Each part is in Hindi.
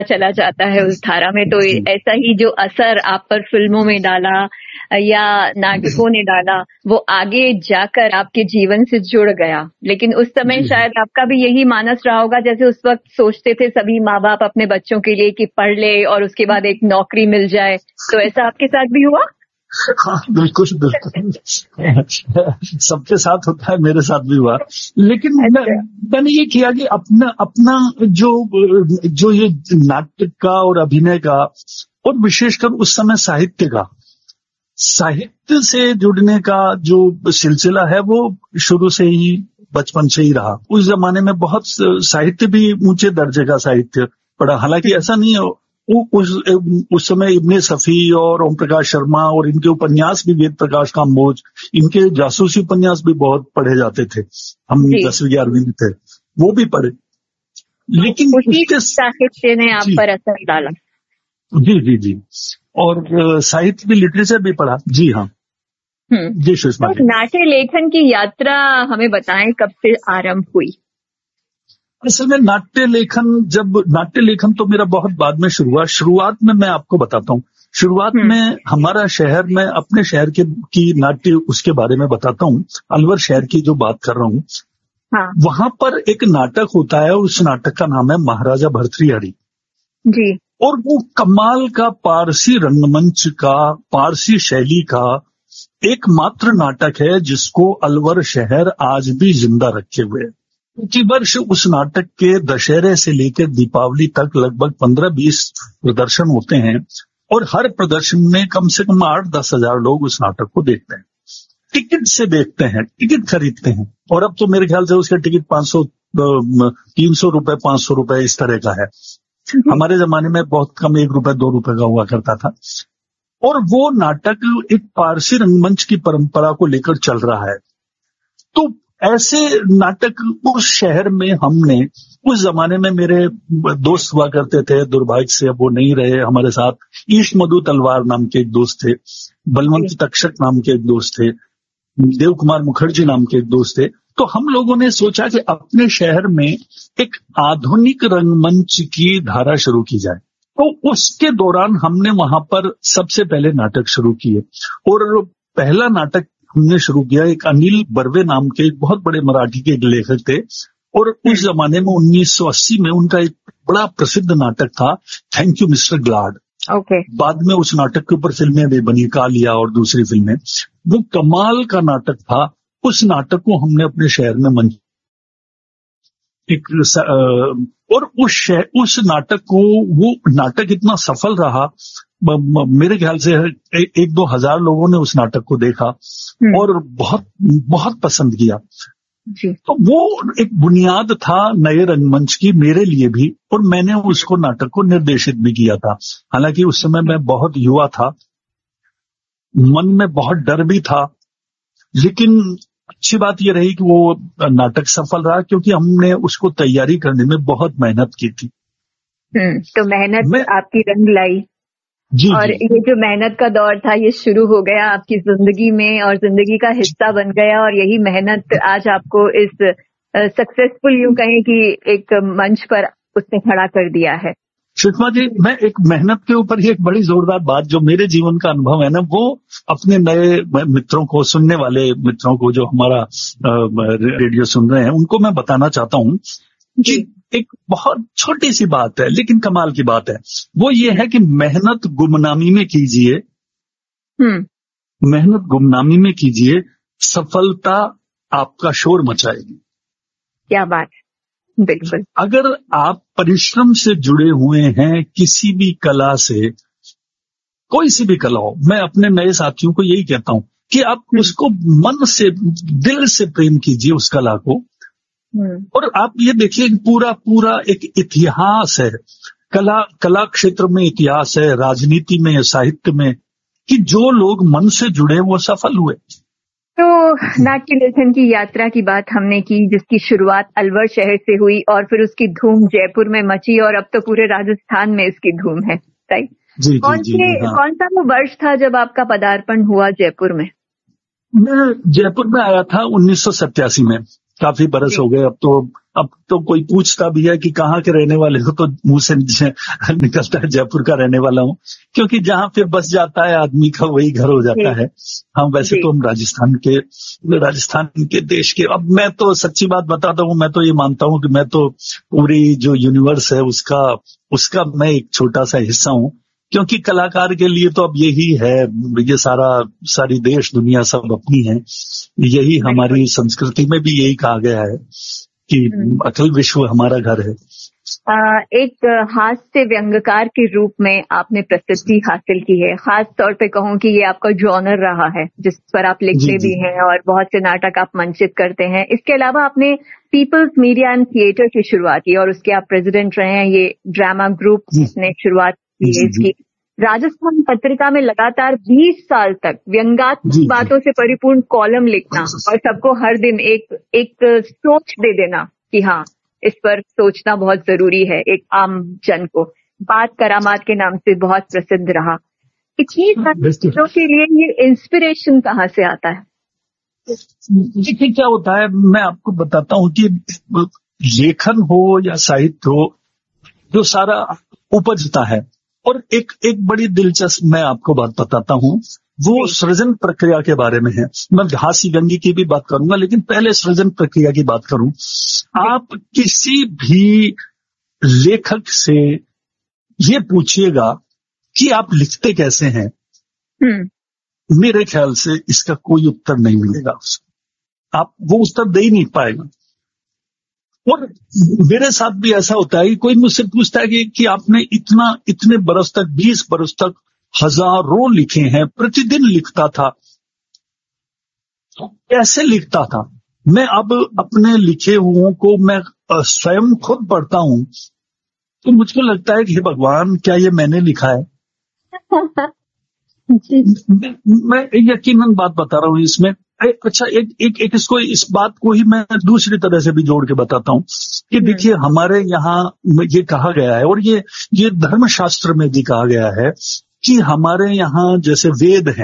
चला जाता है उस धारा में। तो जी ऐसा ही जो असर आप पर फिल्मों में डाला या नाटकों ने डाला, वो आगे जाकर आपके जीवन से जुड़ गया। लेकिन उस समय जी शायद आपका भी यही मानस रहा होगा, जैसे उस वक्त सोचते थे सभी माँ बाप अपने बच्चों के लिए कि पढ़ ले और उसके बाद एक नौकरी मिल जाए। तो ऐसा आपके साथ भी हुआ? हाँ, बिल्कुल बिल्कुल। सबके साथ होता है, मेरे साथ भी हुआ। लेकिन अच्छा। मैंने ये किया कि अपना अपना जो ये नाटक का और अभिनय का और विशेषकर उस समय साहित्य से जुड़ने का जो सिलसिला है वो शुरू से ही, बचपन से ही रहा। उस जमाने में बहुत साहित्य भी ऊंचे दर्जे का साहित्य पढ़ा। हालांकि ऐसा नहीं है, उस समय इब्ने सफी और ओम प्रकाश शर्मा और इनके उपन्यास भी, वेद प्रकाश काम्बोज, इनके जासूसी उपन्यास भी बहुत पढ़े जाते थे। हम 10वीं 11वीं में थे, वो भी पढ़े। लेकिन उसी साहित्य ने आप पर असर डाला। जी जी जी। और साहित्य भी, लिटरेचर भी पढ़ा। जी हाँ जी सुषमा जी। नाट्य लेखन की यात्रा हमें बताएं, कब से आरंभ हुई? असल में नाट्य लेखन तो मेरा बहुत बाद में शुरू हुआ। शुरुआत में मैं आपको बताता हूँ। शुरुआत में हमारा शहर में, अपने शहर की नाट्य उसके बारे में बताता हूँ। अलवर शहर की जो बात कर रहा हूँ, हाँ। वहां पर एक नाटक होता है, उस नाटक का नाम है महाराजा भर्तृहरि जी। और वो कमाल का पारसी रंगमंच का, पारसी शैली का एकमात्र नाटक है जिसको अलवर शहर आज भी जिंदा रखे हुए है। प्रति वर्ष उस नाटक के दशहरे से लेकर दीपावली तक लगभग 15-20 प्रदर्शन होते हैं और हर प्रदर्शन में कम से कम 8-10 हजार लोग उस नाटक को देखते हैं। टिकट से देखते हैं, टिकट खरीदते हैं। और अब तो मेरे ख्याल से उसका टिकट 300 रुपए 500 रुपए इस तरह का है। हमारे जमाने में बहुत कम, 1 रुपए 2 रुपए का हुआ करता था। और वो नाटक एक पारसी रंगमंच की परंपरा को लेकर चल रहा है। तो ऐसे नाटक उस शहर में हमने, उस जमाने में मेरे दोस्त हुआ करते थे, दुर्भाग्य से अब वो नहीं रहे हमारे साथ। ईश मधु तलवार नाम के एक दोस्त थे, बलवंत तक्षक नाम के एक दोस्त थे, देव कुमार मुखर्जी नाम के एक दोस्त थे। तो हम लोगों ने सोचा कि अपने शहर में एक आधुनिक रंगमंच की धारा शुरू की जाए। तो उसके दौरान हमने वहां पर सबसे पहले नाटक शुरू किए और पहला नाटक हमने शुरू किया, एक अनिल बर्वे नाम के एक बहुत बड़े मराठी के एक लेखक थे और उस जमाने में 1980 में उनका एक बड़ा प्रसिद्ध नाटक था, थैंक यू मिस्टर ग्लाड। बाद में उस नाटक के ऊपर फिल्में भी बनी, कालिया और दूसरी फिल्में। वो कमाल का नाटक था। उस नाटक को हमने अपने शहर में मंच और उस नाटक को, वो नाटक इतना सफल रहा, मेरे ख्याल से 1-2 हजार लोगों ने उस नाटक को देखा और बहुत बहुत पसंद किया जी। तो वो एक बुनियाद था नए रंगमंच की मेरे लिए भी, और मैंने उसको नाटक को निर्देशित भी किया था। हालांकि उस समय मैं बहुत युवा था, मन में बहुत डर भी था, लेकिन अच्छी बात ये रही कि वो नाटक सफल रहा क्योंकि हमने उसको तैयारी करने में बहुत मेहनत की थी। तो मेहनत आपकी रंग लाई जी, और जी। ये जो मेहनत का दौर था ये शुरू हो गया आपकी जिंदगी में और जिंदगी का हिस्सा बन गया, और यही मेहनत आज आपको इस सक्सेसफुल यूं कहें कि एक मंच पर उसने खड़ा कर दिया है। सुषमा जी, मैं एक मेहनत के ऊपर ही एक बड़ी जोरदार बात, जो मेरे जीवन का अनुभव है ना, वो अपने नए मित्रों को, सुनने वाले मित्रों को जो हमारा रेडियो सुन रहे हैं, उनको मैं बताना चाहता हूँ कि एक बहुत छोटी सी बात है लेकिन कमाल की बात है। वो ये है कि मेहनत गुमनामी में कीजिए, मेहनत गुमनामी में कीजिए, सफलता आपका शोर मचाएगी। क्या बात, बिल्कुल। अगर आप परिश्रम से जुड़े हुए हैं किसी भी कला से, कोई सी भी कला हो, मैं अपने नए साथियों को यही कहता हूं कि आप उसको मन से, दिल से प्रेम कीजिए उस कला को। और आप ये देखिए पूरा एक इतिहास है, कला क्षेत्र में इतिहास है, राजनीति में, साहित्य में, कि जो लोग मन से जुड़े वो सफल हुए। तो नाट्य लेखन की यात्रा की बात हमने की, जिसकी शुरुआत अलवर शहर से हुई और फिर उसकी धूम जयपुर में मची और अब तो पूरे राजस्थान में इसकी धूम है, राइट? जी, कौन सा वो वर्ष था जब आपका पदार्पण हुआ जयपुर में? मैं जयपुर में आया था 1987 में, काफी बरस हो गए अब तो। अब तो कोई पूछता भी है कि कहाँ के रहने वाले हो, तो मुंह से निकलता है जयपुर का रहने वाला हूँ, क्योंकि जहाँ फिर बस जाता है आदमी का वही घर हो जाता है। हम वैसे तो हम राजस्थान के देश के, अब मैं तो सच्ची बात बताता हूँ, मैं तो ये मानता हूँ कि मैं तो पूरी जो यूनिवर्स है उसका मैं एक छोटा सा हिस्सा हूँ, क्योंकि कलाकार के लिए तो अब यही है, ये सारी देश दुनिया सब अपनी है। यही हमारी संस्कृति में भी यही कहा गया है कि अखिल विश्व हमारा घर है। एक हास्य व्यंग्यकार के रूप में आपने प्रसिद्धि हासिल की है। खास तौर पे कहूँ कि ये आपका जॉनर रहा है जिस पर आप लिखते भी हैं और बहुत से नाटक आप मंचित करते हैं। इसके अलावा आपने पीपल्स मीडिया एंड थिएटर की शुरुआत की और उसके आप प्रेसिडेंट रहे हैं। ये ड्रामा ग्रुप ने शुरुआत की है इसकी। राजस्थान पत्रिका में लगातार 20 साल तक व्यंग्यात्मक बातों से परिपूर्ण कॉलम लिखना और सबको हर दिन एक सोच दे देना कि हाँ इस पर सोचना बहुत जरूरी है, एक आम जन को। बात करामात के नाम से बहुत प्रसिद्ध रहा। इतनी सारी चीजों के लिए ये इंस्पिरेशन कहाँ से आता है? देखिए क्या होता है, मैं आपको बताता हूँ कि लेखन हो या साहित्य हो, जो सारा उपजता है। और एक बड़ी दिलचस्प मैं आपको बात बताता हूँ, वो सृजन प्रक्रिया के बारे में है। मैं हास्य व्यंग्य की भी बात करूंगा, लेकिन पहले सृजन प्रक्रिया की बात करूं। आप किसी भी लेखक से ये पूछिएगा कि आप लिखते कैसे हैं, मेरे ख्याल से इसका कोई उत्तर नहीं मिलेगा उसको, आप वो उत्तर दे ही नहीं पाएगा। और मेरे साथ भी ऐसा होता है कि कोई मुझसे पूछता है कि आपने इतने बरस तक 20 बरस तक हजारों लिखे हैं, प्रतिदिन लिखता था, कैसे लिखता था? मैं अब अपने लिखे हुओं को मैं स्वयं खुद पढ़ता हूं तो मुझको लगता है कि हे भगवान, क्या ये मैंने लिखा है? मैं यकीनन बात बता रहा हूं इसमें। अच्छा, एक इसको, इस बात को ही मैं दूसरी तरह से भी जोड़ के बताता हूं कि देखिए हमारे यहाँ ये कहा गया है, और ये धर्मशास्त्र में भी कहा गया है कि हमारे यहाँ जैसे वेद हैं,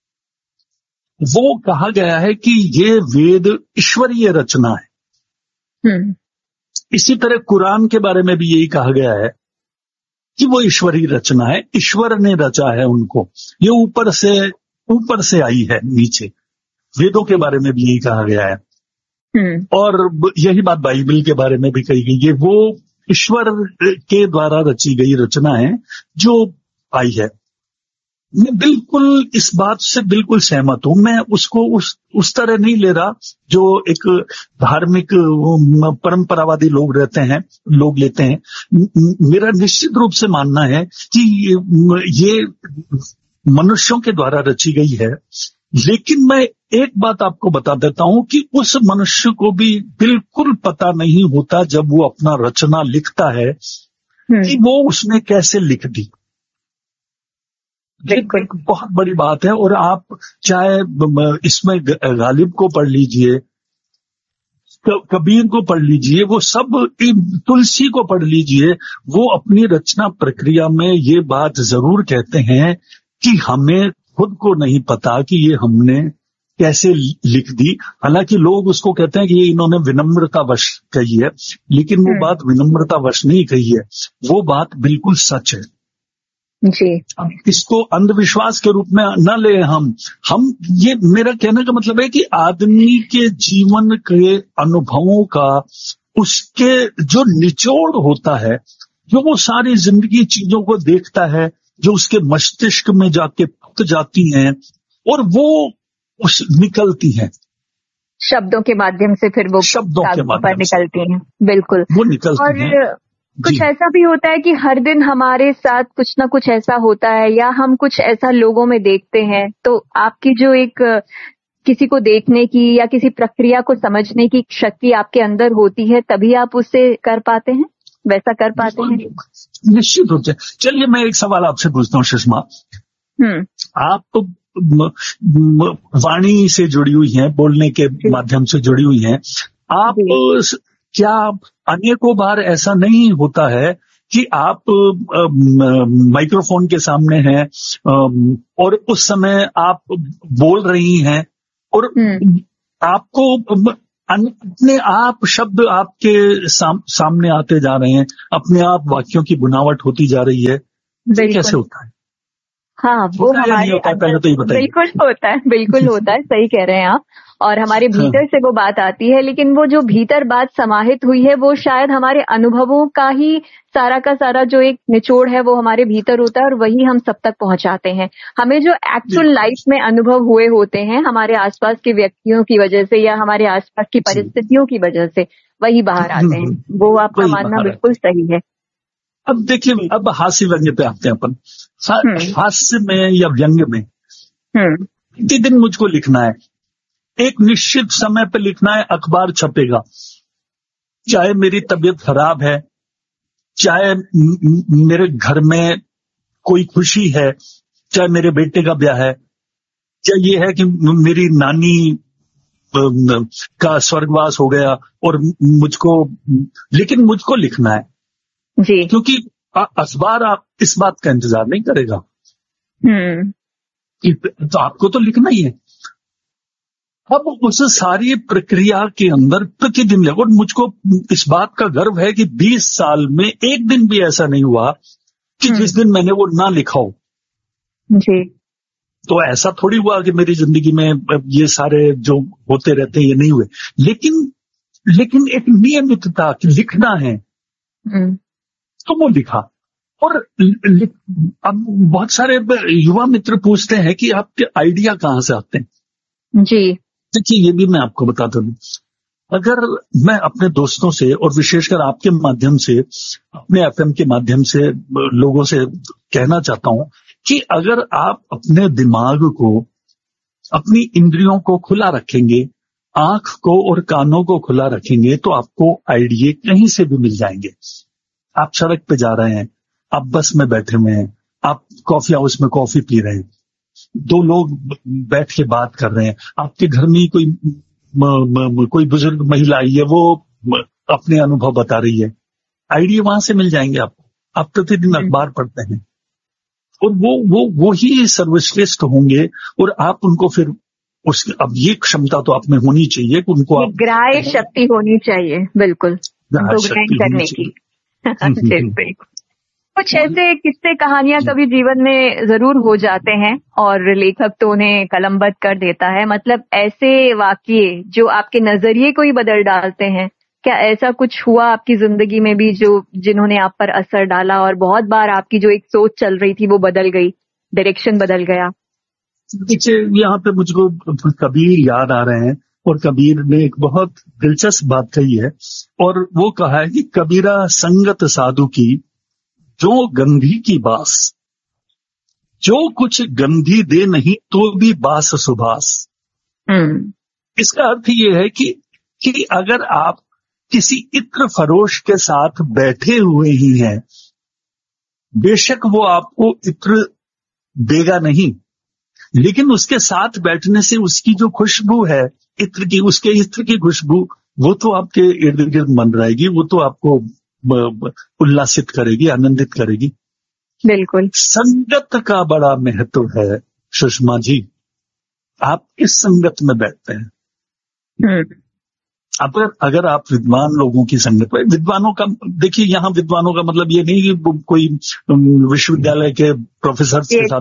वो कहा गया है कि ये वेद ईश्वरीय रचना है। इसी तरह कुरान के बारे में भी यही कहा गया है कि वो ईश्वरीय रचना है, ईश्वर ने रचा है उनको, ये ऊपर से आई है नीचे। वेदों के बारे में भी यही कहा गया है। और यही बात बाइबल के बारे में भी कही गई है, वो ईश्वर के द्वारा रची गई रचना है जो आई है। मैं बिल्कुल इस बात से बिल्कुल सहमत हूं। मैं उसको उस तरह नहीं ले रहा जो एक धार्मिक परंपरावादी लोग लेते हैं। मेरा निश्चित रूप से मानना है कि ये मनुष्यों के द्वारा रची गई है, लेकिन मैं एक बात आपको बता देता हूं कि उस मनुष्य को भी बिल्कुल पता नहीं होता जब वो अपना रचना लिखता है कि वो उसने कैसे लिख दी। एक बहुत बड़ी बात है। और आप चाहे इसमें गालिब को पढ़ लीजिए, कबीर को पढ़ लीजिए, वो सब, तुलसी को पढ़ लीजिए, वो अपनी रचना प्रक्रिया में ये बात जरूर कहते हैं कि हमें खुद को नहीं पता कि ये हमने कैसे लिख दी। हालांकि लोग उसको कहते हैं कि ये इन्होंने विनम्रतावश कही है, लेकिन वो बात विनम्रतावश नहीं कही है, वो बात बिल्कुल सच है जी। इसको अंधविश्वास के रूप में न ले हम ये मेरा कहने का मतलब है कि आदमी के जीवन के अनुभवों का, उसके जो निचोड़ होता है, जो वो सारी जिंदगी चीजों को देखता है, जो उसके मस्तिष्क में जाके पुट जाती हैं और वो निकलती हैं शब्दों के माध्यम से, फिर वो शब्दों के माध्यम पर निकलती हैं। बिल्कुल, वो निकलती हैं। कुछ ऐसा भी होता है कि हर दिन हमारे साथ कुछ ना कुछ ऐसा होता है, या हम कुछ ऐसा लोगों में देखते हैं, तो आपकी जो एक किसी को देखने की या किसी प्रक्रिया को समझने की शक्ति आपके अंदर होती है, तभी आप उससे कर पाते हैं, वैसा कर पाते हैं। निश्चित रूप से। चलिए मैं एक सवाल आपसे पूछता हूँ सुषमा, आप वाणी से जुड़ी हुई हैं, बोलने के माध्यम से जुड़ी हुई हैं, आप क्या अनेकों बार ऐसा नहीं होता है कि आप माइक्रोफोन के सामने हैं और उस समय आप बोल रही हैं और आपको अपने आप शब्द आपके सामने आते जा रहे हैं, अपने आप वाक्यों की बुनावट होती जा रही है। ये कैसे होता है? हाँ, वो हमारे पहले तो ये बताइए। बिल्कुल होता है, बिल्कुल होता है, सही कह रहे हैं आप। और हमारे भीतर से वो बात आती है, लेकिन वो जो भीतर बात समाहित हुई है वो शायद हमारे अनुभवों का ही सारा का सारा जो एक निचोड़ है वो हमारे भीतर होता है, और वही हम सब तक पहुंचाते हैं। हमें जो एक्चुअल लाइफ में अनुभव हुए होते हैं हमारे आसपास के व्यक्तियों की वजह से या हमारे आसपास की परिस्थितियों की वजह से, वही बाहर आते हैं। वो आपका मानना बिल्कुल सही है। अब देखिए, अब हास्य व्यंग्य पे आते हैं अपन। हास्य में या व्यंग्य में प्रतिदिन मुझको लिखना है, एक निश्चित समय पे लिखना है, अखबार छपेगा। चाहे मेरी तबीयत खराब है, चाहे मेरे घर में कोई खुशी है, चाहे मेरे बेटे का ब्याह है, चाहे ये है कि मेरी नानी का स्वर्गवास हो गया और लेकिन मुझको लिखना है जी, क्योंकि अखबार आप इस बात का इंतजार नहीं करेगा। तो आपको तो लिखना ही है। अब उस सारी प्रक्रिया के अंदर प्रतिदिन ले, और मुझको इस बात का गर्व है कि 20 साल में एक दिन भी ऐसा नहीं हुआ कि जिस दिन मैंने वो ना लिखा हो। जी। तो ऐसा थोड़ी हुआ कि मेरी जिंदगी में ये सारे जो होते रहते हैं ये नहीं हुए, लेकिन एक नियमितता कि लिखना है तो वो लिखा। और अब बहुत सारे युवा मित्र पूछते हैं कि आपके आइडिया कहाँ से आते हैं। जी, देखिए, ये भी मैं आपको बताता हूँ। अगर मैं अपने दोस्तों से और विशेषकर आपके माध्यम से, अपने एफएम के माध्यम से लोगों से कहना चाहता हूं कि अगर आप अपने दिमाग को, अपनी इंद्रियों को खुला रखेंगे, आंख को और कानों को खुला रखेंगे, तो आपको आइडिया कहीं से भी मिल जाएंगे। आप सड़क पे जा रहे हैं, आप बस में बैठे हुए हैं, आप कॉफी हाउस में कॉफी पी रहे हैं, दो लोग बैठ के बात कर रहे हैं, आपके घर में कोई बुजुर्ग महिला आई है, वो अपने अनुभव बता रही है, आइडिया वहां से मिल जाएंगे आपको। आप प्रतिदिन अखबार पढ़ते हैं और वो ही सर्वश्रेष्ठ होंगे, और आप उनको फिर अब ये क्षमता तो आप में होनी चाहिए कि उनको आप ग्राह्य शक्ति होनी चाहिए, बिल्कुल ग्रहण करने की। बिल्कुल। कुछ ऐसे किस्से कहानियां कभी जीवन में जरूर हो जाते हैं और लेखक तो उन्हें कलमबद्ध कर देता है। मतलब ऐसे वाकये जो आपके नजरिए को ही बदल डालते हैं, क्या ऐसा कुछ हुआ आपकी जिंदगी में भी जिन्होंने आप पर असर डाला और बहुत बार आपकी जो एक सोच चल रही थी वो बदल गई, डायरेक्शन बदल गया? देखिए, यहाँ पे मुझको कबीर याद आ रहे हैं, और कबीर ने एक बहुत दिलचस्प बात कही है, और वो कहा है कि कबीरा संगत साधु की जो गंधी की बास, जो कुछ गंधी दे नहीं तो भी बास सुबास। इसका अर्थ ये है कि अगर आप किसी इत्र फरोश के साथ बैठे हुए ही हैं, बेशक वो आपको इत्र देगा नहीं, लेकिन उसके साथ बैठने से उसकी जो खुशबू है उसके इत्र की खुशबू, वो तो आपके इर्द गिर्द मन रहेगी, वो तो आपको उल्लासित करेगी, आनंदित करेगी। बिल्कुल। संगत का बड़ा महत्व है सुषमा जी। आप किस संगत में बैठते हैं? अगर आप विद्वान लोगों की संगत में, विद्वानों का देखिए, यहाँ विद्वानों का मतलब ये नहीं कि कोई विश्वविद्यालय के प्रोफेसर के साथ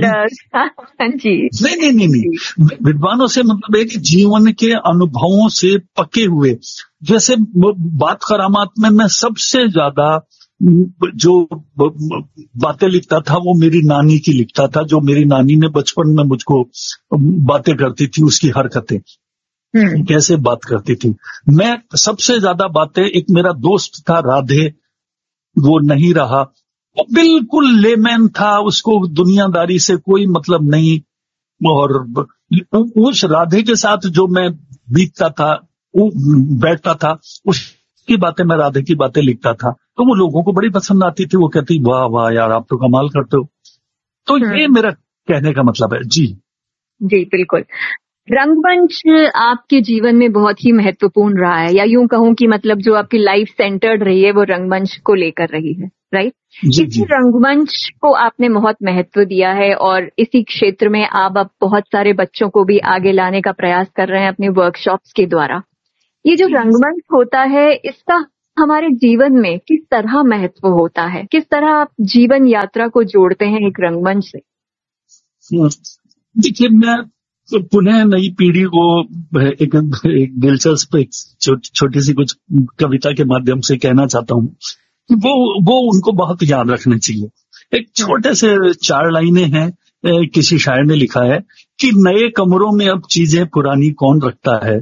जी, नहीं। विद्वानों से मतलब है कि जीवन के अनुभवों से पके हुए। जैसे बात करामात में मैं सबसे ज्यादा जो बातें लिखता था वो मेरी नानी की लिखता था, जो मेरी नानी ने बचपन में मुझको बातें करती थी, उसकी हरकतें कैसे बात करती थी। मैं सबसे ज्यादा बातें, एक मेरा दोस्त था राधे, वो नहीं रहा, वो बिल्कुल लेमैन था, उसको दुनियादारी से कोई मतलब नहीं, और उस राधे के साथ जो मैं बीतता था, वो बैठता था, उसकी बातें, मैं राधे की बातें लिखता था, तो वो लोगों को बड़ी पसंद आती थी। वो कहती, वाह वाह यार, आप तो कमाल करते हो। तो ये मेरा कहने का मतलब है। जी जी, बिल्कुल। रंगमंच आपके जीवन में बहुत ही महत्वपूर्ण रहा है, या यूं कहूं कि मतलब जो आपकी लाइफ सेंटर्ड रही है वो रंगमंच को लेकर रही है, राइट? इसी रंगमंच को आपने बहुत महत्व दिया है और इसी क्षेत्र में आप अब बहुत सारे बच्चों को भी आगे लाने का प्रयास कर रहे हैं अपने वर्कशॉप्स के द्वारा। ये जो रंगमंच होता है, इसका हमारे जीवन में किस तरह महत्व होता है? किस तरह आप जीवन यात्रा को जोड़ते हैं एक रंगमंच से? देखिए, मैं पुनः नई पीढ़ी को एक दिलचस्प छोटी सी कुछ कविता के माध्यम से कहना चाहता हूँ कि वो उनको बहुत याद रखना चाहिए। एक छोटे से 4 लाइनें हैं, किसी शायर ने लिखा है कि नए कमरों में अब चीजें पुरानी कौन रखता है,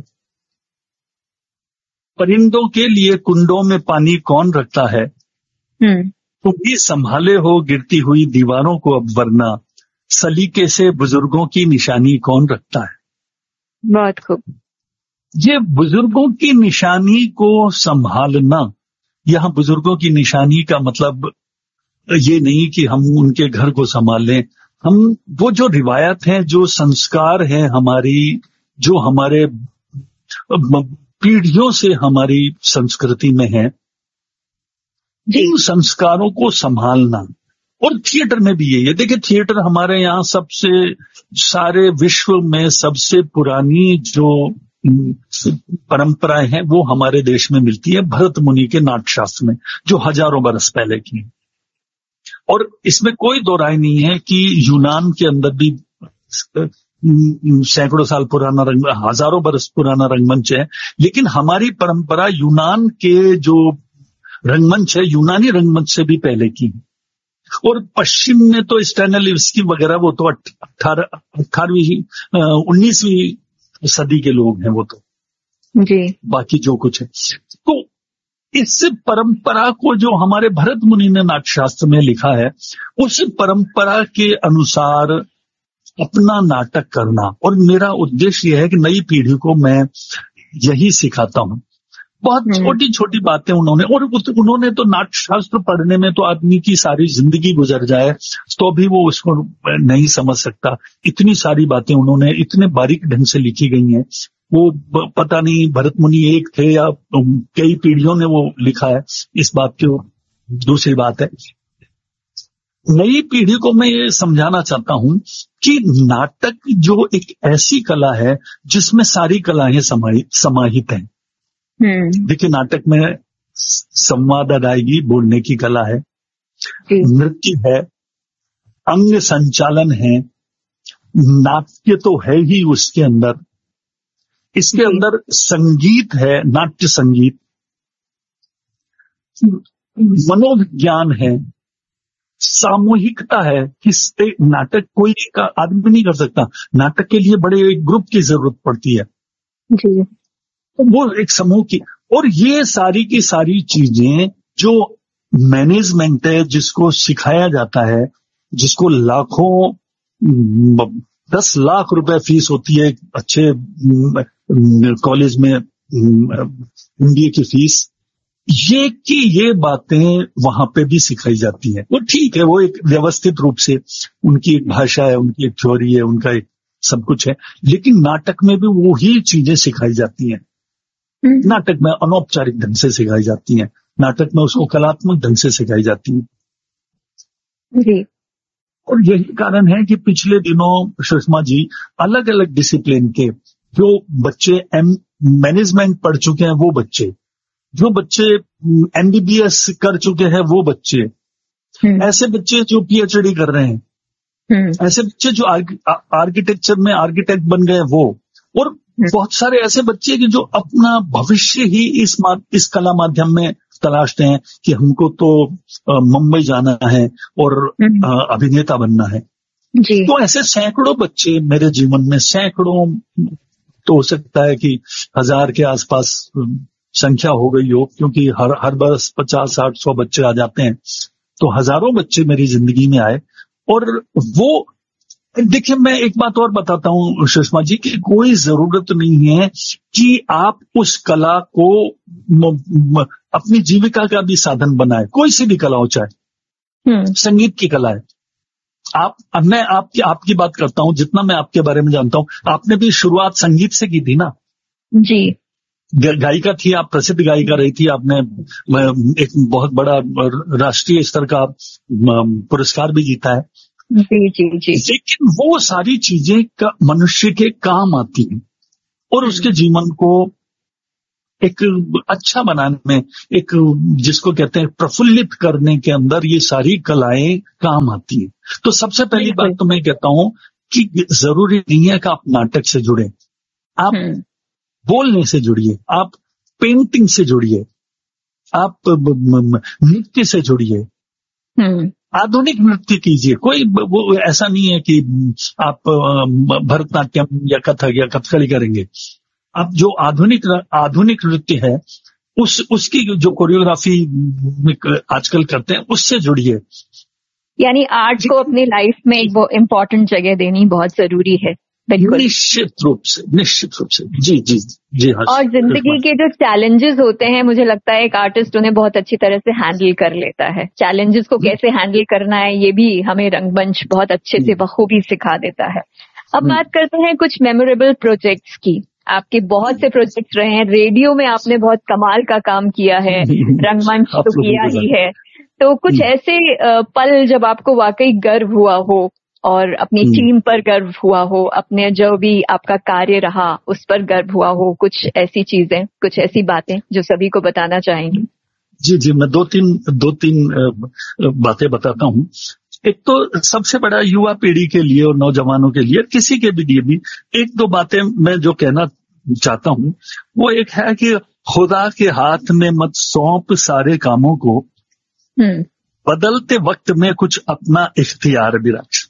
परिंदों के लिए कुंडों में पानी कौन रखता है, तुम भी संभाले हो गिरती हुई दीवारों को अब, वरना सलीके से बुजुर्गों की निशानी कौन रखता है। बहुत खूब। ये बुजुर्गों की निशानी को संभालना, यहाँ बुजुर्गों की निशानी का मतलब ये नहीं कि हम उनके घर को संभाल लें, हम वो जो रिवायत है, जो संस्कार है हमारी, जो हमारे पीढ़ियों से हमारी संस्कृति में है, इन संस्कारों को संभालना। और थिएटर में भी यही है। देखिए, थिएटर हमारे यहाँ सबसे, सारे विश्व में सबसे पुरानी जो परंपराएं हैं वो हमारे देश में मिलती है भरत मुनि के नाट्यशास्त्र में, जो हजारों बरस पहले की है। और इसमें कोई दो राय नहीं है कि यूनान के अंदर भी सैकड़ों साल पुराना हजारों बरस पुराना रंगमंच है, लेकिन हमारी परंपरा यूनान के जो रंगमंच है, यूनानी रंगमंच से भी पहले की है। और पश्चिम में तो स्टैनिस्लॉवस्की वगैरह, वो तो 18वीं 19वीं सदी के लोग हैं वो तो जी। बाकी जो कुछ है, तो इस परंपरा को जो हमारे भरत मुनि ने नाट्यशास्त्र में लिखा है, उस परंपरा के अनुसार अपना नाटक करना। और मेरा उद्देश्य यह है कि नई पीढ़ी को मैं यही सिखाता हूं। बहुत छोटी छोटी बातें उन्होंने, और उन्होंने तो नाट्यशास्त्र पढ़ने में तो आदमी की सारी जिंदगी गुजर जाए तो भी वो उसको नहीं समझ सकता। इतनी सारी बातें उन्होंने इतने बारीक ढंग से लिखी गई हैं। वो पता नहीं भरत मुनि एक थे या कई पीढ़ियों ने वो लिखा है, इस बात की दूसरी बात है। नई पीढ़ी को मैं ये समझाना चाहता हूं कि नाटक जो एक ऐसी कला है जिसमें सारी कलाएं समाहित हैं। देखिए, नाटक में संवाद अदायगी, बोलने की कला है, नृत्य है, अंग संचालन है, नाट्य तो है ही उसके अंदर, इसके अंदर संगीत है, नाट्य संगीत, मनोविज्ञान है, सामूहिकता है। कि नाटक कोई का आदमी नहीं कर सकता, नाटक के लिए बड़े एक ग्रुप की जरूरत पड़ती है जी। वो एक समूह की, और ये सारी की सारी चीजें जो मैनेजमेंट है, जिसको सिखाया जाता है, जिसको लाखों 10 लाख रुपए फीस होती है अच्छे कॉलेज में MBA की फीस, ये बातें वहां पे भी सिखाई जाती हैं। वो ठीक है, वो एक व्यवस्थित रूप से, उनकी एक भाषा है, उनकी एक थ्योरी है, उनका एक सब कुछ है, लेकिन नाटक में भी वो ही चीजें सिखाई जाती हैं। नाटक में अनौपचारिक ढंग से सिखाई जाती हैं, नाटक में उसको कलात्मक ढंग से सिखाई जाती है जी। और यही कारण है कि पिछले दिनों सुषमा जी, अलग अलग डिसिप्लिन के जो बच्चे मैनेजमेंट पढ़ चुके हैं, वो बच्चे, जो बच्चे MBBS कर चुके हैं, वो बच्चे, ऐसे बच्चे जो PhD कर रहे हैं, ऐसे बच्चे जो आर्किटेक्चर में आर्किटेक्ट बन गए वो, और बहुत सारे ऐसे बच्चे कि जो अपना भविष्य ही इस कला माध्यम में तलाशते हैं कि हमको तो मुंबई जाना है और अभिनेता बनना है जी। तो ऐसे सैकड़ों बच्चे मेरे जीवन में, सैकड़ों तो हो सकता है कि 1000 के आसपास संख्या हो गई हो, क्योंकि हर बरस 50, 60, 100 बच्चे आ जाते हैं, तो हजारों बच्चे मेरी जिंदगी में आए। और वो देखिए, मैं एक बात और बताता हूं सुषमा जी, कि कोई जरूरत नहीं है कि आप उस कला को अपनी जीविका का भी साधन बनाए, कोई सी भी कला हो, चाहे संगीत की कला है। मैं आपकी बात करता हूं, जितना मैं आपके बारे में जानता हूं, आपने भी शुरुआत संगीत से की थी ना जी। गायिका थी आप, प्रसिद्ध गायिका रही थी, आपने एक बहुत बड़ा राष्ट्रीय स्तर का पुरस्कार भी जीता है जी जी जी। लेकिन वो सारी चीजें मनुष्य के काम आती हैं और उसके जीवन को एक अच्छा बनाने में, एक जिसको कहते हैं प्रफुल्लित करने के अंदर ये सारी कलाएं काम आती हैं। तो सबसे पहली बात तो मैं कहता हूं कि जरूरी नहीं है कि आप नाटक से जुड़े, आप बोलने से जुड़िए, आप पेंटिंग से जुड़िए, आप नृत्य से जुड़िए, आधुनिक नृत्य कीजिए। कोई वो ऐसा नहीं है कि आप भरतनाट्यम या कथक या कथकली करेंगे। आप जो आधुनिक नृत्य है उसकी जो कोरियोग्राफी आजकल करते हैं उससे जुड़िए। यानी आर्ट को अपनी लाइफ में एक इम्पोर्टेंट जगह देनी बहुत जरूरी है। बिल्कुल, निश्चित रूप से जी हाँ। और जिंदगी के जो चैलेंजेस होते हैं, मुझे लगता है एक आर्टिस्ट उन्हें बहुत अच्छी तरह से हैंडल कर लेता है। चैलेंजेस को कैसे हैंडल करना है ये भी हमें रंगमंच बहुत अच्छे से बखूबी सिखा देता है। अब बात करते हैं कुछ मेमोरेबल प्रोजेक्ट्स की। आपके बहुत से प्रोजेक्ट्स रहे हैं, रेडियो में आपने बहुत कमाल का काम किया है, रंगमंच तो किया ही है। तो कुछ ऐसे पल जब आपको वाकई गर्व हुआ हो और अपनी टीम पर गर्व हुआ हो, अपने जो भी आपका कार्य रहा उस पर गर्व हुआ हो, कुछ ऐसी चीजें, कुछ ऐसी बातें जो सभी को बताना चाहेंगे? जी, मैं दो तीन बातें बताता हूँ। एक तो सबसे बड़ा युवा पीढ़ी के लिए और नौजवानों के लिए, किसी के भी लिए भी एक दो बातें मैं जो कहना चाहता हूँ वो एक है कि खुदा के हाथ में मत सौंप सारे कामों को, बदलते वक्त में कुछ अपना इख्तियार भी रख।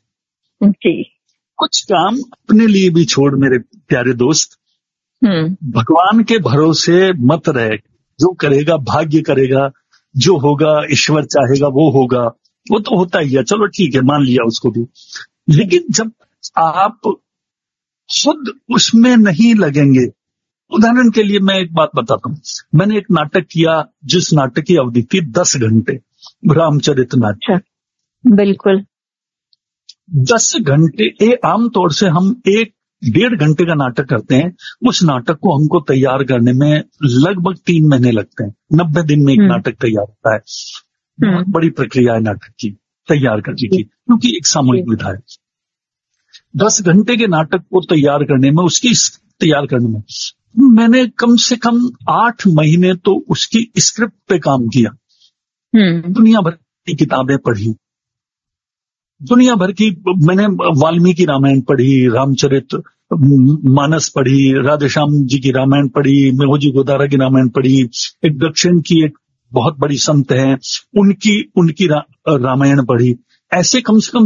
कुछ काम अपने लिए भी छोड़ मेरे प्यारे दोस्त। भगवान के भरोसे मत रहे, जो करेगा भाग्य करेगा, जो होगा ईश्वर चाहेगा वो होगा, वो तो होता ही है, चलो ठीक है मान लिया उसको भी। लेकिन जब आप खुद उसमें नहीं लगेंगे, उदाहरण के लिए मैं एक बात बताता हूँ। मैंने एक नाटक किया जिस नाटक की अवधि थी 10 घंटे, रामचरितमानस। बिल्कुल 10 घंटे। आमतौर से हम 1-1.5 घंटे का नाटक करते हैं, उस नाटक को हमको तैयार करने में लगभग 3 महीने लगते हैं। 90 दिन में एक नाटक तैयार होता है। बहुत बड़ी प्रक्रिया है नाटक की तैयार करने की, क्योंकि एक सामूहिक विधा है। 10 घंटे के नाटक को तैयार करने में, उसकी तैयार करने में मैंने कम से कम 8 महीने तो उसकी स्क्रिप्ट पे काम किया। दुनिया भर की किताबें पढ़ी, दुनिया भर की, मैंने वाल्मीकि रामायण पढ़ी, रामचरित मानस पढ़ी, राधेश्याम जी की रामायण पढ़ी, मेघोजी गोदारा की रामायण पढ़ी, एक दक्षिण की एक बहुत बड़ी संत है उनकी रामायण पढ़ी। ऐसे कम से कम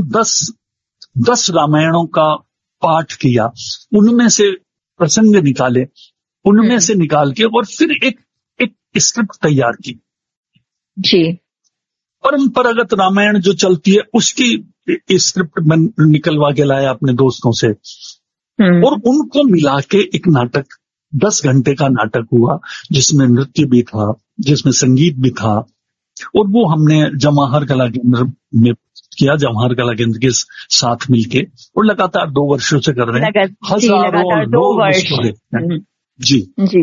10 रामायणों का पाठ किया, उनमें से प्रसंग निकाले, उनमें से निकाल के और फिर एक स्क्रिप्ट तैयार की। जी। परंपरागत रामायण जो चलती है उसकी स्क्रिप्ट में निकलवा के लाया अपने दोस्तों से, और उनको मिला के एक नाटक, 10 घंटे का नाटक हुआ, जिसमें नृत्य भी था, जिसमें संगीत भी था। और वो हमने जवाहर कला केंद्र में किया, जवाहर कला केंद्र के साथ मिलके, और लगातार 2 वर्षों से कर रहे हैं। हजारों लोग उसको देखते हैं। जी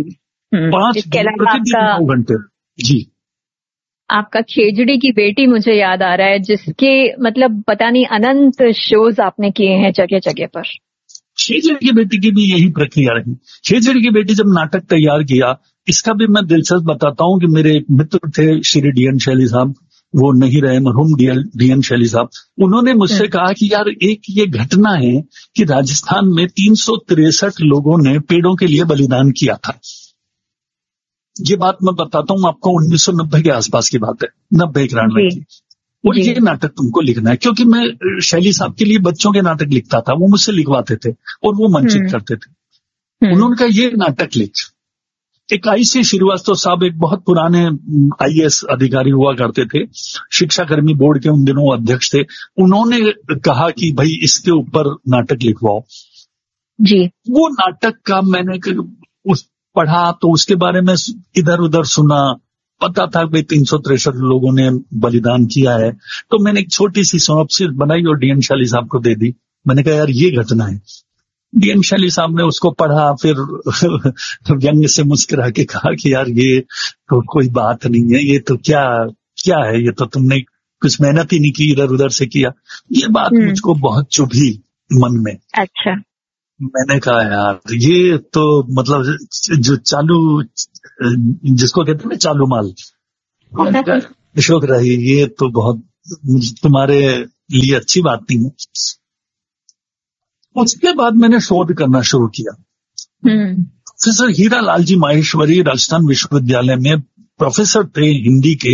5 घंटे। जी। आपका खेजड़ी की बेटी मुझे याद आ रहा है, जिसके मतलब पता नहीं अनंत शोज आपने किए हैं जगह जगह पर। खेजड़ी की बेटी की भी यही प्रक्रिया रही। खेजड़ी की बेटी जब नाटक तैयार किया, इसका भी मैं दिलचस्प बताता हूँ कि मेरे एक मित्र थे श्री डी एन शैली साहब, वो नहीं रहे, मरहूम डी एन शैली साहब। उन्होंने मुझसे कहा कि यार एक ये घटना है कि राजस्थान में 363 लोगों ने पेड़ों के लिए बलिदान किया था। ये बात मैं बताता हूँ आपको, 1990 के आसपास की बात है, 90-91 की। और ये नाटक तुमको लिखना है, क्योंकि मैं शैली साहब के लिए बच्चों के नाटक लिखता था, वो मुझसे लिखवाते थे और वो मंचित करते थे। उन्होंने कहा ये नाटक लिख। एक IC श्रीवास्तव साहब एक बहुत पुराने IAS अधिकारी हुआ करते थे, शिक्षा कर्मी बोर्ड के उन दिनों अध्यक्ष थे। उन्होंने कहा कि भाई इसके ऊपर नाटक लिखवाओ। जी। वो नाटक का मैंने पढ़ा तो उसके बारे में इधर उधर सुना, पता था कि 363 लोगों ने बलिदान किया है। तो मैंने एक छोटी सी सिनॉप्सिस बनाई और DN शैली साहब को दे दी। मैंने कहा यार ये घटना है। DN शैली साहब ने उसको पढ़ा, फिर व्यंग्य से मुस्कुरा के कहा कि यार ये तो कोई बात नहीं है, ये तो क्या है, ये तो तुमने कुछ मेहनत ही नहीं की, इधर उधर से किया। ये बात मुझको बहुत चुभी मन में। अच्छा। मैंने कहा यार ये तो मतलब जो चालू, जिसको कहते हैं ना चालू माल, अशोक राही, ये तो बहुत तुम्हारे लिए अच्छी बात नहीं है। उसके बाद मैंने शोध करना शुरू किया। प्रोफेसर हीरा लाल जी माहेश्वरी राजस्थान विश्वविद्यालय में प्रोफेसर थे हिंदी के,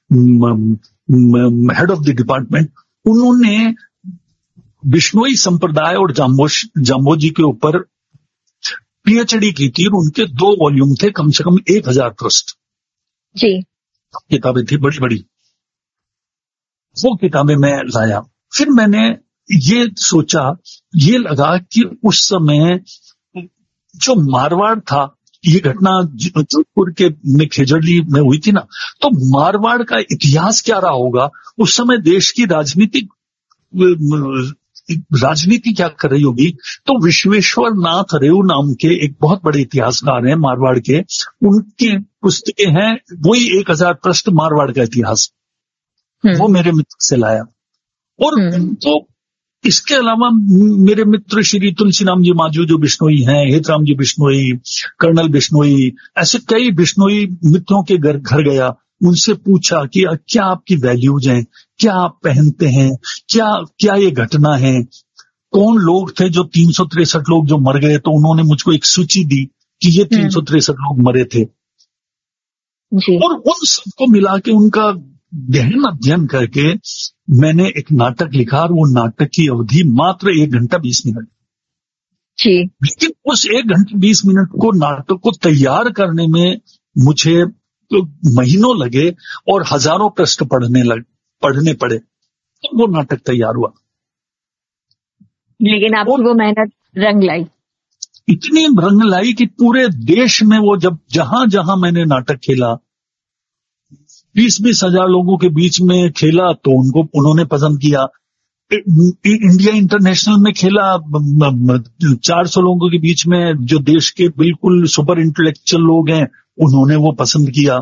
हेड ऑफ द डिपार्टमेंट। उन्होंने बिश्नोई संप्रदाय और जाम्बोजी के ऊपर पीएचडी की थी, और उनके 2 वॉल्यूम थे, कम से कम 1000 पृष्ठ जी किताबें थी, बड़ी बड़ी। वो किताबें मैं लाया। फिर मैंने ये सोचा, ये लगा कि उस समय जो मारवाड़ था, ये घटना जोधपुर के में खेजड़ली में हुई थी ना, तो मारवाड़ का इतिहास क्या रहा होगा उस समय, देश की राजनीति क्या कर रही होगी। तो विश्वेश्वर नाथ रेऊ नाम के एक बहुत बड़े इतिहासकार हैं मारवाड़ के, उनकी पुस्तकें हैं, वही 1000 पृष्ठ मारवाड़ का इतिहास, वो मेरे मित्र से लाया। और तो इसके अलावा मेरे मित्र श्री तुलसीराम जी माजू जो बिश्नोई हैं, हेतराम जी बिश्नोई, कर्नल बिश्नोई, ऐसे कई बिश्नोई मित्रों के घर गया, उनसे पूछा कि क्या आपकी वैल्यूज हैं, क्या आप पहनते हैं, क्या ये घटना है, कौन लोग थे जो 363 लोग जो मर गए। तो उन्होंने मुझको एक सूची दी कि ये 363 लोग मरे थे जी। और उन सबको मिला के उनका गहन अध्ययन करके मैंने एक नाटक लिखा, और वो नाटक की अवधि मात्र 1 घंटा 20 मिनट जी। लेकिन उस 1 घंटे 20 मिनट को नाटक को तैयार करने में मुझे तो महीनों लगे और हजारों पृष्ठ पढ़ने पड़े, तो वो नाटक तैयार हुआ। लेकिन आपकी वो मेहनत रंग लाई, इतनी रंग लाई कि पूरे देश में वो जहां जहां मैंने नाटक खेला, 20-20 हजार लोगों के बीच में खेला, तो उन्होंने पसंद किया। इंडिया इंटरनेशनल में खेला, 400 लोगों के बीच में, जो देश के बिल्कुल सुपर इंटेलेक्चुअल लोग हैं, उन्होंने वो पसंद किया।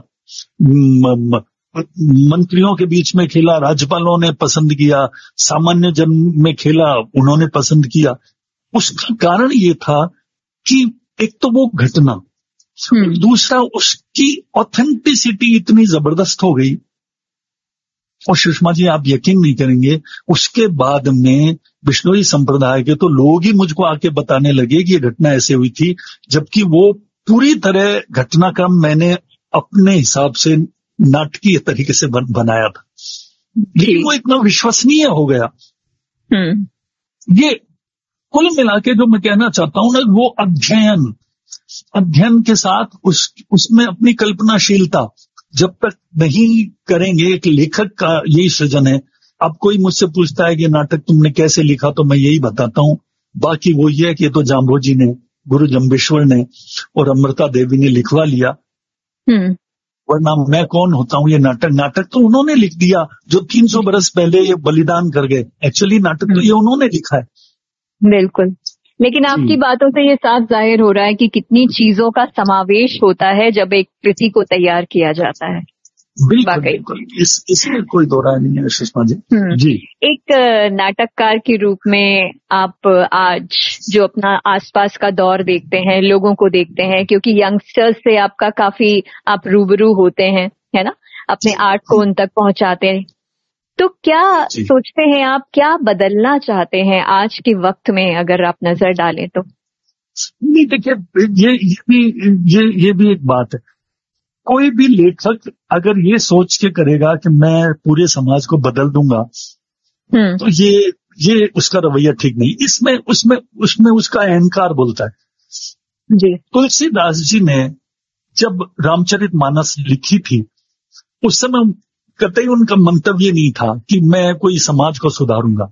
मंत्रियों के बीच में खेला, राज्यपालों ने पसंद किया, सामान्य जन में खेला, उन्होंने पसंद किया। उसका कारण ये था कि एक तो वो घटना, दूसरा उसकी ऑथेंटिसिटी इतनी जबरदस्त हो गई। और सुषमा जी, आप यकीन नहीं करेंगे, उसके बाद में बिश्नोई संप्रदाय के तो लोग ही मुझको आके बताने लगे कि ये घटना ऐसे हुई थी, जबकि वो पूरी तरह घटनाक्रम मैंने अपने हिसाब से नाटकीय तरीके से बनाया था, लेकिन वो इतना विश्वसनीय हो गया। ये कुल मिला के जो मैं कहना चाहता हूं ना, वो अध्ययन के साथ उसमें अपनी कल्पनाशीलता जब तक नहीं करेंगे, एक लेखक का यही सृजन है। अब कोई मुझसे पूछता है कि नाटक तुमने कैसे लिखा, तो मैं यही बताता हूं, बाकी वो ये है कि ये तो जाम्बोजी ने, गुरु जम्बेश्वर ने और अमृता देवी ने लिखवा लिया, वरना मैं कौन होता हूं। ये नाटक तो उन्होंने लिख दिया, जो 300 बरस पहले ये बलिदान कर गए। एक्चुअली नाटक तो ये उन्होंने लिखा है। बिल्कुल, लेकिन आपकी बातों से ये साफ जाहिर हो रहा है कि कितनी चीजों का समावेश होता है जब एक कृति को तैयार किया जाता है। बिल्कुल, इसमें कोई दो राय नहीं है सुषमा जी। जी, एक नाटककार के रूप में आप आज जो अपना आसपास का दौर देखते हैं, लोगों को देखते हैं, क्योंकि यंगस्टर्स से आपका काफी आप रूबरू होते हैं, है ना, अपने आर्ट को उन तक पहुंचाते हैं, तो क्या सोचते हैं आप, क्या बदलना चाहते हैं आज के वक्त में, अगर आप नजर डालें तो? नहीं, देखिए, ये भी एक बात है। कोई भी लेखक अगर ये सोच के करेगा कि मैं पूरे समाज को बदल दूंगा, तो ये उसका रवैया ठीक नहीं। उसमें उसका अहंकार बोलता है जी। तुलसीदास जी ने जब रामचरितमानस लिखी थी, उस समय कतई उनका मंतव्य नहीं था कि मैं कोई समाज को सुधारूंगा।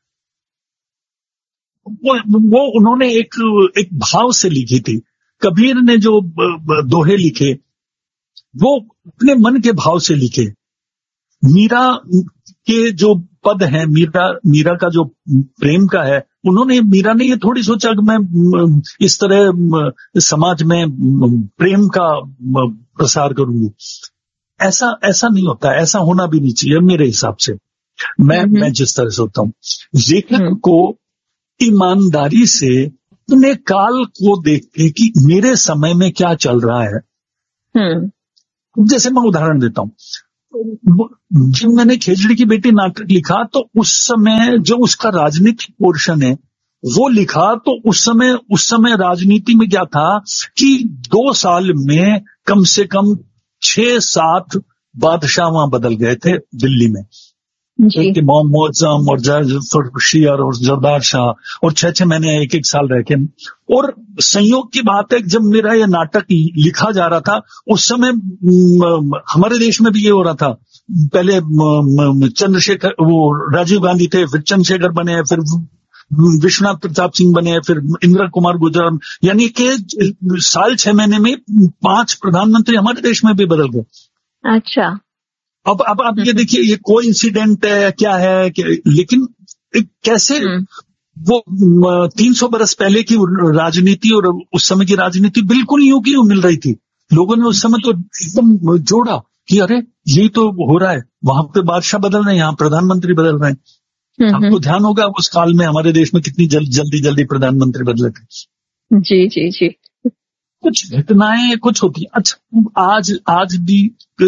वो उन्होंने एक भाव से लिखी थी। कबीर ने जो दोहे लिखे, वो अपने मन के भाव से लिखे। मीरा के जो पद हैं, मीरा का जो प्रेम का है, मीरा ने ये थोड़ी सोचा कि मैं इस तरह समाज में प्रेम का प्रसार करूंगी। ऐसा नहीं होता, ऐसा होना भी नहीं चाहिए मेरे हिसाब से। मैं जिस तरह से होता हूं, लेखक को ईमानदारी से अपने काल को देख के कि मेरे समय में क्या चल रहा है। जैसे मैं उदाहरण देता हूँ, जब मैंने खेजड़ी की बेटी नाटक लिखा तो उस समय जो उसका राजनीतिक पोर्शन है वो लिखा, तो उस समय राजनीति में क्या था कि 2 साल में कम से कम 6-7 बादशाह वहां बदल गए थे दिल्ली में। एक मोहम्मद और जरदार और जरदार शाह, और 6 महीने 1 साल रह के। और संयोग की बात है, जब मेरा ये नाटक लिखा जा रहा था उस समय हमारे देश में भी ये हो रहा था। पहले चंद्रशेखर, वो राजीव गांधी थे, फिर चंद्रशेखर बने, फिर विश्वनाथ प्रताप सिंह बने, फिर इंदिरा कुमार गुजराल, यानी कि साल 6 महीने में 5 प्रधानमंत्री हमारे देश में भी बदल गए। अच्छा, अब आप ये देखिए, ये कोइंसिडेंट है क्या है लेकिन कैसे वो 300 बरस पहले की राजनीति और उस समय की राजनीति बिल्कुल यूं की यूं मिल रही थी। लोगों ने उस समय तो एकदम जोड़ा कि अरे ये तो हो रहा है, वहां पे बादशाह बदल रहे हैं, यहाँ प्रधानमंत्री बदल रहे हैं। आपको ध्यान होगा उस काल में हमारे देश में कितनी जल्दी प्रधानमंत्री बदले थे। जी जी जी। कुछ घटनाएं कुछ होती है। अच्छा, आज भी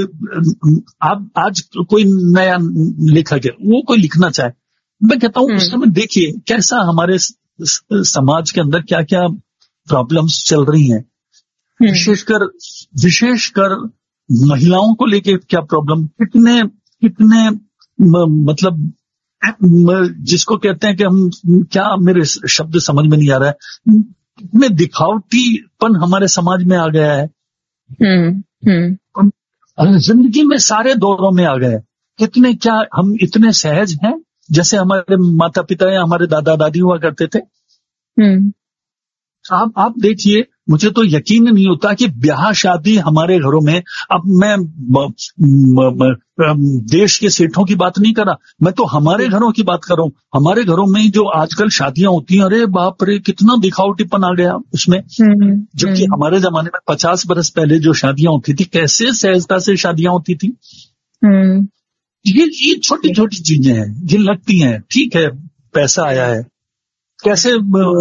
आज कोई नया लेखक है, वो कोई लिखना चाहे, मैं कहता हूँ उस समय देखिए कैसा हमारे समाज के अंदर क्या क्या प्रॉब्लम्स चल रही हैं, विशेषकर महिलाओं को लेके क्या प्रॉब्लम, कितने मतलब जिसको कहते हैं कि हम क्या, मेरे शब्द समझ में नहीं आ रहा है, कितने दिखावटीपन हमारे समाज में आ गया है। जिंदगी में सारे दौरों में आ गए। कितने क्या हम इतने सहज हैं जैसे हमारे माता पिता या हमारे दादा दादी हुआ करते थे। आप देखिए, मुझे तो यकीन नहीं होता कि ब्याह शादी हमारे घरों में, अब मैं देश के सेठों की बात नहीं कर रहा, मैं तो हमारे घरों की बात कर रहा हूँ। हमारे घरों में जो आजकल शादियां होती हैं, अरे बाप रे कितना दिखावटीपन आ गया उसमें। जबकि हमारे जमाने में 50 बरस पहले जो शादियां होती थी, कैसे सहजता से शादियां होती थी। ये छोटी छोटी चीजें हैं, ये लगती हैं ठीक है, पैसा आया है, कैसे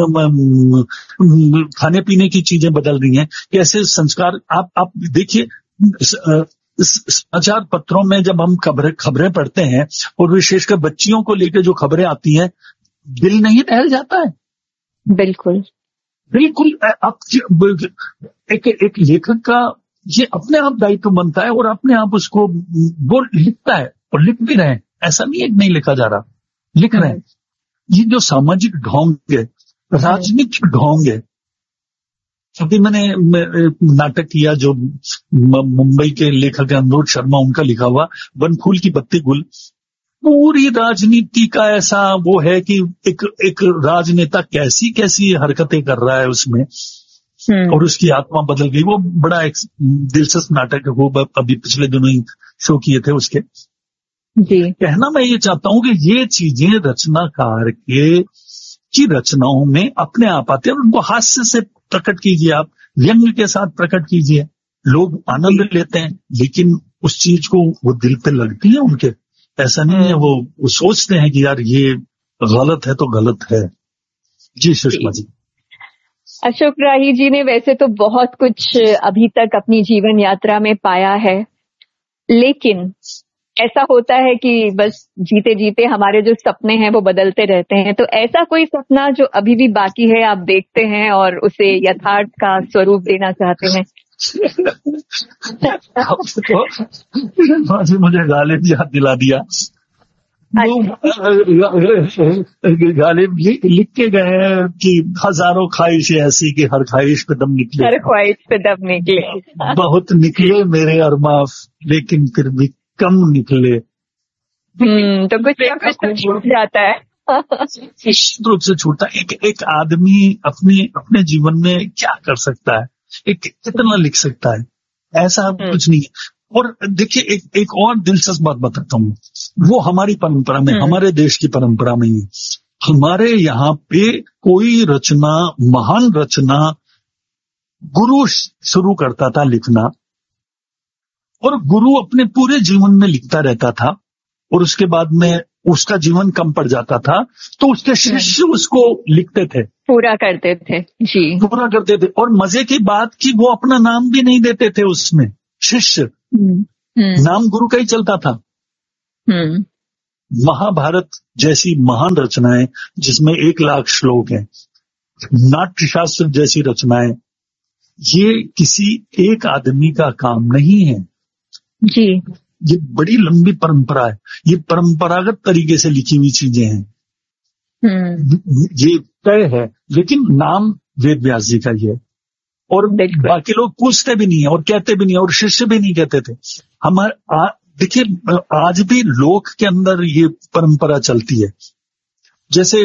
खाने पीने की चीजें बदल रही हैं, कैसे संस्कार। आप देखिए समाचार पत्रों में जब हम खबरें पढ़ते हैं, और विशेषकर बच्चियों को लेकर जो खबरें आती हैं, दिल नहीं दहल जाता है। बिल्कुल। आप एक लेखक का ये अपने आप दायित्व बनता है, और अपने आप उसको वो लिखता है, और लिख भी रहे हैं, ऐसा नहीं है नहीं लिखा जा रहा, लिख रहे हैं। ये जो सामाजिक ढोंग है, राजनीतिक ढोंग है। अभी मैंने नाटक किया जो मुंबई के लेखक अनुरोध शर्मा, उनका लिखा हुआ वन फूल की बत्ती गुल, पूरी राजनीति का ऐसा वो है कि एक राजनेता कैसी कैसी हरकतें कर रहा है उसमें, और उसकी आत्मा बदल गई। वो बड़ा एक दिलचस्प नाटक है, वो अभी पिछले दिनों ही शो किए थे उसके। जी। कहना मैं ये चाहता हूं कि ये चीजें रचनाकार की रचनाओं में अपने आप आते हैं, और उनको हास्य से प्रकट कीजिए, आप व्यंग के साथ प्रकट कीजिए, लोग आनंद लेते हैं, लेकिन उस चीज को वो दिल पे लगती है उनके। ऐसा नहीं है वो सोचते हैं कि यार ये गलत है तो गलत है। जी सुषमा जी। अशोक राही जी ने वैसे तो बहुत कुछ अभी तक अपनी जीवन यात्रा में पाया है, लेकिन ऐसा होता है कि बस जीते जीते हमारे जो सपने हैं वो बदलते रहते हैं। तो ऐसा कोई सपना जो अभी भी बाकी है, आप देखते हैं और उसे यथार्थ का स्वरूप देना चाहते हैं? तो मुझे गालिब याद दिला दिया। गालिब लिख के गए कि हजारों ख्वाहिशें ऐसी कि हर ख्वाहिश पे दम निकले, हर ख्वाहिश पे दम निकले। बहुत निकले मेरे अरमाफ, लेकिन फिर भी कम निकले। तो कुछ छूट जाता है। निश्चित रूप से छूटता है। एक आदमी अपने जीवन में क्या कर सकता है, कितना लिख सकता है, ऐसा कुछ नहीं है। और देखिए एक और दिलचस्प बात बताता हूँ, वो हमारी परंपरा में, हमारे देश की परंपरा में ही, हमारे यहाँ पे कोई रचना, महान रचना गुरु शुरू करता था लिखना, और गुरु अपने पूरे जीवन में लिखता रहता था, और उसके बाद में उसका जीवन कम पड़ जाता था तो उसके शिष्य उसको लिखते थे, पूरा करते थे जी, पूरा करते थे। और मजे की बात कि वो अपना नाम भी नहीं देते थे उसमें, शिष्य नाम गुरु का ही चलता था। महाभारत जैसी महान रचनाएं जिसमें 1,00,000 श्लोक हैं, नाट्यशास्त्र जैसी रचनाएं, ये किसी एक आदमी का काम नहीं है जी। ये बड़ी लंबी परंपरा है, ये परंपरागत तरीके से लिखी हुई चीजें हैं, ये तय है। लेकिन नाम वेद व्यास जी का ही है, और बाकी लोग पूछते भी नहीं है और कहते भी नहीं है, और शिष्य भी नहीं कहते थे। हमारे देखिए आज भी लोक के अंदर ये परंपरा चलती है। जैसे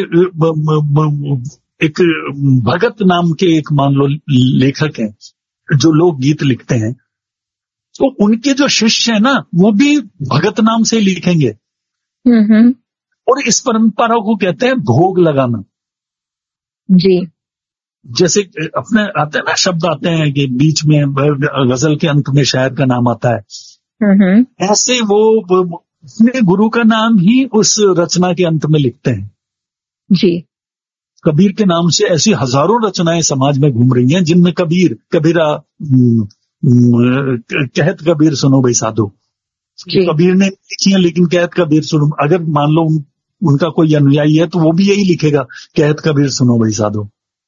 एक भगत नाम के एक मान लो लेखक हैं जो लोक गीत लिखते हैं, तो उनके जो शिष्य है ना वो भी भगत नाम से लिखेंगे। और इस परंपरा को कहते हैं भोग लगाना जी। जैसे अपने आते हैं ना शब्द आते हैं कि बीच में गजल के अंत में शायर का नाम आता है, ऐसे वो अपने गुरु का नाम ही उस रचना के अंत में लिखते हैं जी। कबीर के नाम से ऐसी हजारों रचनाएं समाज में घूम रही हैं जिनमें कबीरा कहत कबीर सुनो भाई साधो, कबीर ने लिखी है लेकिन कहत कबीर सुनो। अगर मान लो उनका कोई अनुयायी है तो वो भी यही लिखेगा, कहत कबीर सुनो भाई साधो।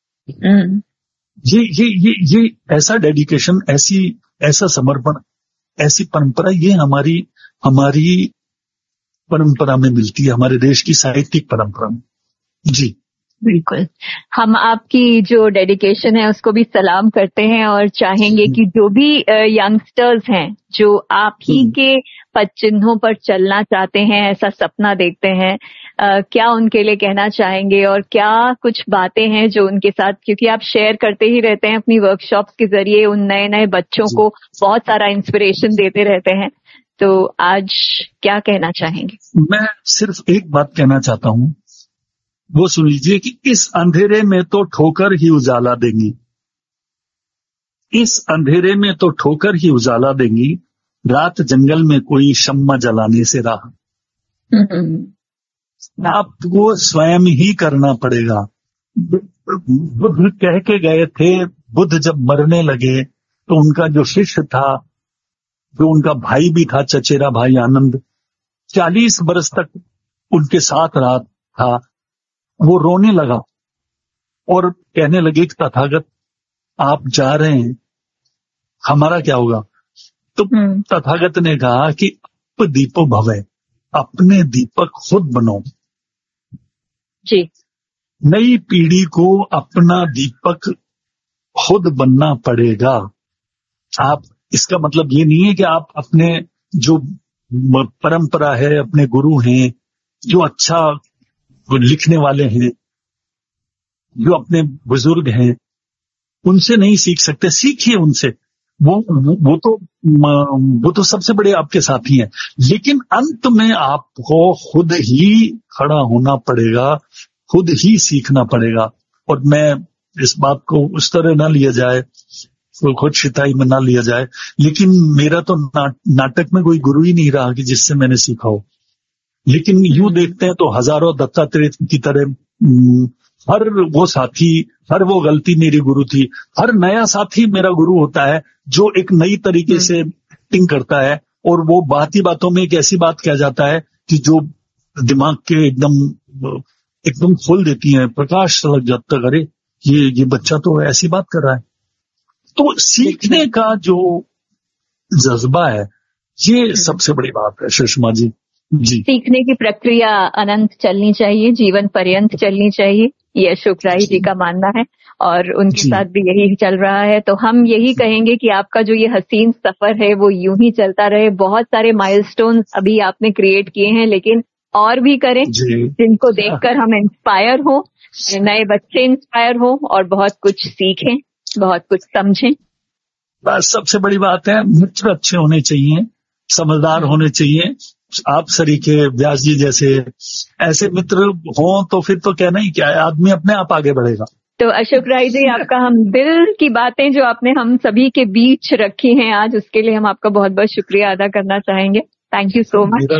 ये ऐसा डेडिकेशन, ऐसा समर्पण, ऐसी परंपरा, ये हमारी परंपरा में मिलती है, हमारे देश की साहित्यिक परंपरा में। जी बिल्कुल, हम आपकी जो डेडिकेशन है उसको भी सलाम करते हैं और चाहेंगे कि जो भी यंगस्टर्स हैं जो आप ही के पद चिन्हों पर चलना चाहते हैं, ऐसा सपना देखते हैं, क्या उनके लिए कहना चाहेंगे और क्या कुछ बातें हैं जो उनके साथ, क्योंकि आप शेयर करते ही रहते हैं अपनी वर्कशॉप्स के जरिए, उन नए नए बच्चों को बहुत सारा इंस्पिरेशन देते रहते हैं, तो आज क्या कहना चाहेंगे? मैं सिर्फ एक बात कहना चाहता हूँ, वो सुन लीजिए कि इस अंधेरे में तो ठोकर ही उजाला देंगी, इस अंधेरे में तो ठोकर ही उजाला देंगी, रात जंगल में कोई शम्मा जलाने से राह। आपको स्वयं ही करना पड़ेगा। बुद्ध कह के गए थे, बुद्ध जब मरने लगे तो उनका जो शिष्य था, जो उनका भाई भी था, चचेरा भाई आनंद, 40 बरस तक उनके साथ रहा था, वो रोने लगा और कहने लगे कि तथागत आप जा रहे हैं, हमारा क्या होगा? तो तथागत ने कहा कि अप दीपो भवे, अपने दीपक खुद बनो। जी। नई पीढ़ी को अपना दीपक खुद बनना पड़ेगा। आप, इसका मतलब ये नहीं है कि आप अपने जो परंपरा है, अपने गुरु हैं, जो अच्छा लिखने वाले हैं, जो अपने बुजुर्ग हैं, उनसे नहीं सीख सकते, सीखिए उनसे, वो तो सबसे बड़े आपके साथी हैं, लेकिन अंत में आपको खुद ही खड़ा होना पड़ेगा, खुद ही सीखना पड़ेगा। और मैं इस बात को उस तरह ना लिया जाए, खुद शिताई में ना लिया जाए, लेकिन मेरा तो नाटक में कोई गुरु ही नहीं रहा कि जिससे मैंने सीखा हो। लेकिन यूं देखते हैं तो हजारों दत्तात्रेय की तरह हर वो साथी, हर वो गलती मेरी गुरु थी, हर नया साथी मेरा गुरु होता है जो एक नई तरीके से एक्टिंग करता है, और वो बात ही बातों में एक ऐसी बात कह जाता है कि जो दिमाग के एकदम खोल देती है, प्रकाश लग जाता है, अरे ये बच्चा तो ऐसी बात कर रहा है। तो सीखने का जो जज्बा है, ये सबसे बड़ी बात है सुषमा जी। जी, सीखने की प्रक्रिया अनंत चलनी चाहिए, जीवन पर्यंत चलनी चाहिए, ये अशोक राही जी का मानना है और उनके साथ भी यही चल रहा है। तो हम यही कहेंगे कि आपका जो ये हसीन सफर है वो यूं ही चलता रहे। बहुत सारे माइलस्टोन्स अभी आपने क्रिएट किए हैं, लेकिन और भी करें जिनको देखकर हम इंस्पायर हो, नए बच्चे इंस्पायर हो और बहुत कुछ सीखें, बहुत कुछ समझें। बस सबसे बड़ी बात है, मित्र अच्छे होने चाहिए, समझदार होने चाहिए। आप सरीखे, व्यास जी जैसे ऐसे मित्र हों तो फिर तो कहना ही क्या है, आदमी अपने आप आगे बढ़ेगा। तो अशोक राही जी, आपका हम दिल की बातें जो आपने हम सभी के बीच रखी हैं आज, उसके लिए हम आपका बहुत बहुत शुक्रिया अदा करना चाहेंगे। Thank you so much.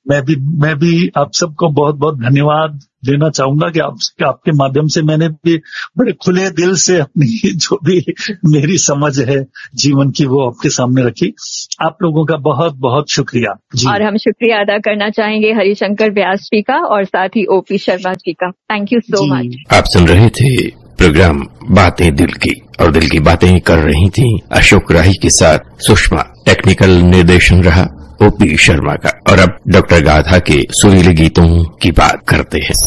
मैं भी आप सबको बहुत बहुत धन्यवाद देना चाहूंगा कि आपके माध्यम से मैंने भी बड़े खुले दिल से अपनी जो भी मेरी समझ है जीवन की वो आपके सामने रखी। आप लोगों का बहुत बहुत शुक्रिया जी। और हम शुक्रिया अदा करना चाहेंगे हरिशंकर व्यास जी का और साथ ही ओपी शर्मा जी का। Thank you so much. आप सुन रहे थे प्रोग्राम बातें दिल की, और दिल की बातें कर रही थी अशोक राही के साथ सुषमा। टेक्निकल निर्देशन रहा ओपी शर्मा का। और अब डॉक्टर गाधा के सुरीले गीतों की बात करते हैं।